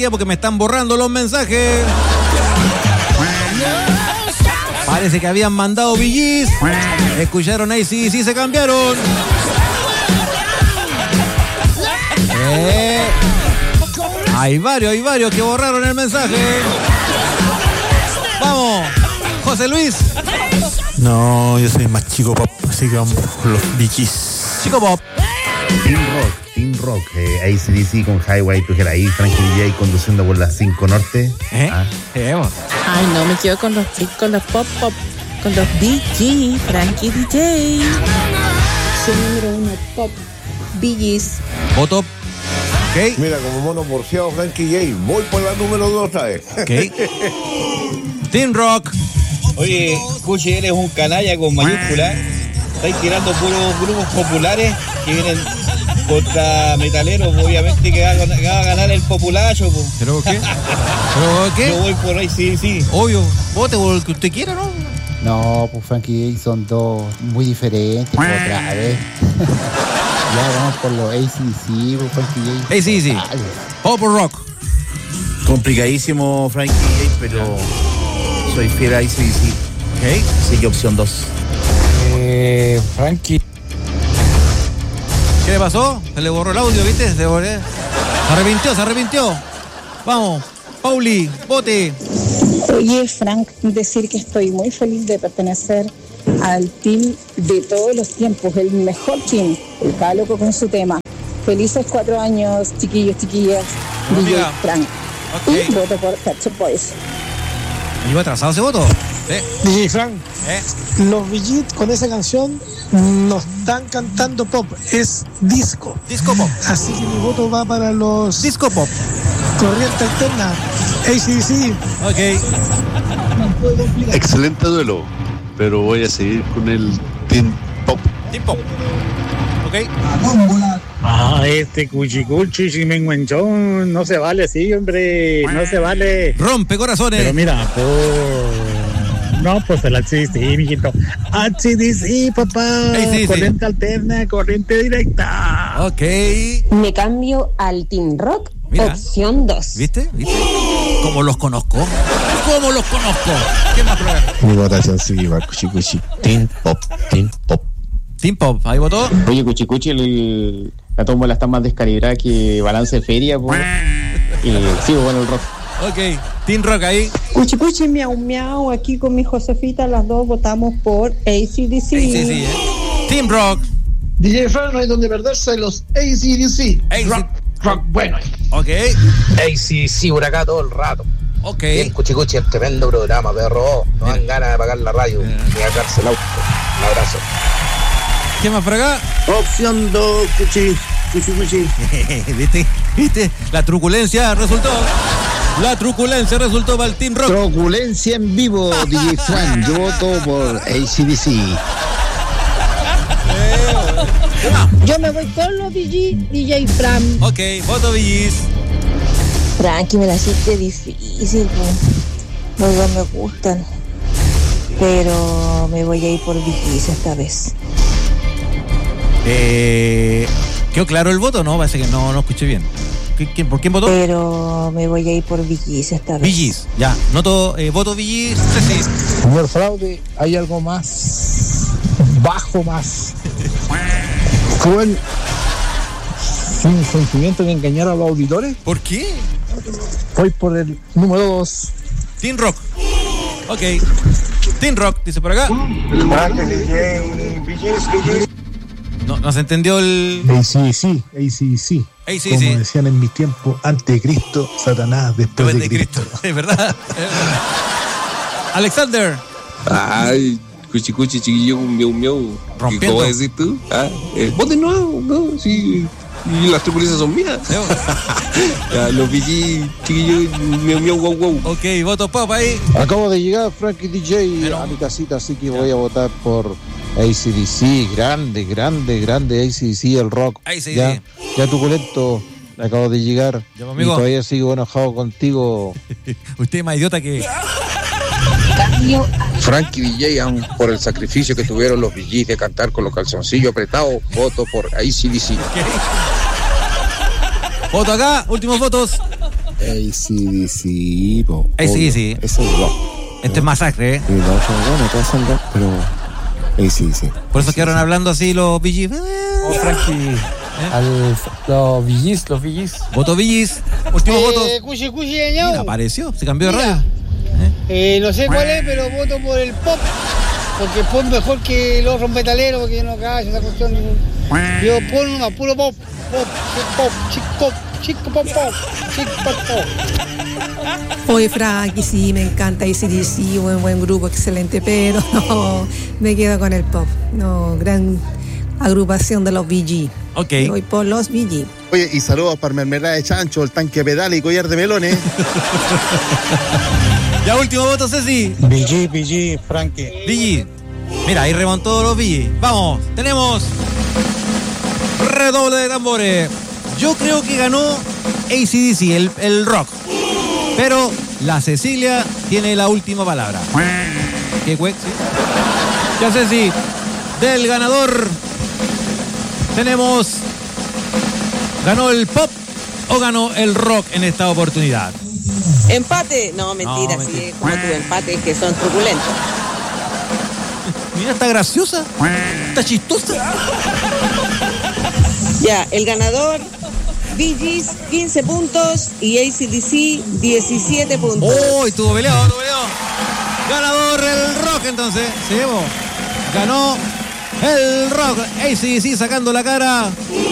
porque me están borrando los mensajes. Parece que habían mandado Bee Gees. Escucharon AC/DC y se cambiaron. Hay varios que borraron el mensaje. Vamos, José Luis. No, yo soy más chico pop, así que vamos por los Bee Gees. Chico pop. Team Rock, AC/DC con Highway to Hell, ahí Frankie DJ conduciendo por la 5 Norte. Ay, no, me quedo con los pop, con los Bee Gees, Frankie DJ. Su número 1 pop, Bee Gees. Voto. Ok. Mira, como mono porciado Frankie J, voy por la número 2 otra vez. Ok. Team Rock. Oye, Cuchi, eres un canalla con mayúscula. Estáis tirando puros grupos populares que vienen contra metaleros. Obviamente que va a ganar el populacho. Po. ¿Pero qué? ¿Pero qué? Yo voy por ahí, sí. Obvio. Vote por el que usted quiera, ¿no? No, pues Frankie J son dos muy diferentes. Otra vez. Ya vamos por los AC/DC, pues Frankie J. AC/DC. Pop Rock. Complicadísimo Frankie J, pero soy fiel a AC/DC. Ok. Así que opción 2. Frankie. ¿Qué le pasó? Se le borró el audio, ¿viste? Se arrepintió. Vamos, Pauli, vote. Oye, Frank, decir que estoy muy feliz de pertenecer al team de todos los tiempos, el mejor team, el cada loco con su tema. Felices 4 años, chiquillos, chiquillas, DJ Frank. Okay. Y voto por Pet Shop Boys. ¿Iba atrasado ese voto? Sí. DJ Frank, los Bee Gees con esa canción no están cantando pop, es disco. Disco pop. Así que mi voto va para los disco pop. Corriente alterna, AC/DC. Ok. Excelente duelo, pero voy a seguir con el Team Pop. Team Pop. Ok. Este cuchicuchi chimenguenchón, no se vale así, hombre, no se vale. Rompe corazones. Pero mira, pues el AC/DC, mijito. AC/DC, papá. Corriente alterna, corriente directa. Ok. Me cambio al Team Rock. Mira, opción 2. ¿Viste? ¿Cómo los conozco? ¿Qué más prueba? Mi votación sigue igual, Cuchicuchi. Team Pop. Team Pop, ¿ahí votó? Oye, Cuchicuchi, la tómbola está más descalibrada que balance de feria, pues. Y sigo con el rock. Ok, Team Rock ahí. Cuchicuchi, miau miau, aquí con mi Josefita, las dos votamos por AC/DC. Team Rock. DJ Frank, no hay donde perderse, los AC/DC. Rock bueno. Ok. AC/DC, por acá todo el rato. Ok. Bien, Cuchicuchi, el tremendo programa, perro. No dan ganas de apagar la radio ni a cárcel auto. Un abrazo. ¿Qué más por acá? Opción 2, Cuchicuchi. ¿Viste? La truculencia resultó para el Team Rock. Truculencia en vivo, DJ Frank. Yo voto por AC/DC. Yo me voy con los Bee Gees, DJ Frank. Ok, voto Bee Gees. Frankie, me la hiciste difícil, los dos me gustan, pero me voy a ir por Bee Gees esta vez. ¿Quedó claro el voto? No, parece que no escuché bien. ¿Por quién votó? Pero me voy a ir por Bee Gees esta vez. Bee Gees, ya. Voto Bee Gees. Sí. Señor Fraude, ¿hay algo más bajo, más cruel, sin sentimiento que engañar a los auditores? ¿Por qué? Voy por el número 2. Team Rock. Ok. Team Rock, dice por acá. No se entendió el... AC/DC. Como decían en mi tiempo, antes de Cristo, Satanás después de Cristo. Es verdad. Alexander. Ay, Cuchicuchi, chiquillo, miau miau. ¿Cómo decís tú? Vote no, sí. Y las truculizas son mías. Los Bee chiquillos, miau wow wow. Ok, voto Pop ahí. Acabo de llegar Frankie DJ a mi casita, así que voy a votar por AC/DC. Grande AC/DC, el rock. AC/DC. Ya truculento, acabo de llegar. Y todavía sigo enojado contigo. Usted es más idiota que... Frankie DJ, por el sacrificio que tuvieron los Bee Gees de cantar con los calzoncillos apretados, voto por AC/DC. Voto acá, últimos votos. AC/DC, po. AC/DC. Ese es rock. Este es masacre, ¿eh? Y los otros, bueno, todos son rock, pero AC/DC. Por eso quedaron hablando así los Bee Gees. Frankie. Los VGs. Voto Bee Gees. Último voto. Cuchi, Mira, apareció, se cambió de radio. No sé cuál es, pero voto por el pop. Porque el pop mejor que los metaleros, porque yo no cago esa cuestión. Yo pongo nomás, puro pop. Chico pop. Oye, Frankie, sí, me encanta AC/DC, buen grupo, excelente, pero no, me quedo con el pop. No, gran agrupación de los Bee Gees. Ok. Voy por los Bee Gees. Oye, y saludos para mermelada de chancho, el tanque pedal y collar de melones. Ya último voto, Ceci. Bee Gees, Frankie. Bee Gees. Mira, ahí remontó los Bee Gees. Vamos, tenemos redoble de tambores. Yo creo que ganó AC/DC, el rock. Pero la Cecilia tiene la última palabra. ¿Qué sí? Ya Ceci, del ganador tenemos, ¿ganó el pop o ganó el rock en esta oportunidad? Empate. No, mentira, No, sí, mentira. como tu empate que son truculentos. Mira, está graciosa, está chistosa. Ya, el ganador, Bee Gees, 15 puntos y AC/DC, 17 puntos. ¡Oh! Estuvo peleado. Ganador el rock, entonces. Se llevó. Ganó el rock. AC/DC sacando la cara